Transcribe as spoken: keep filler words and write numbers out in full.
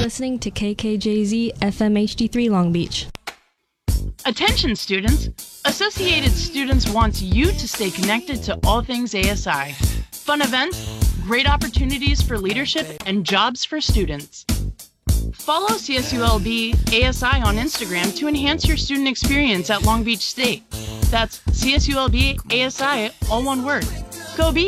listening to K K J Z F M H D three Long Beach. Attention students! Associated Students wants you to stay connected to all things A S I. Fun events, great opportunities for leadership, and jobs for students. Follow C S U L B A S I on Instagram to enhance your student experience at Long Beach State. That's C S U L B A S I, all one word. Go Beach!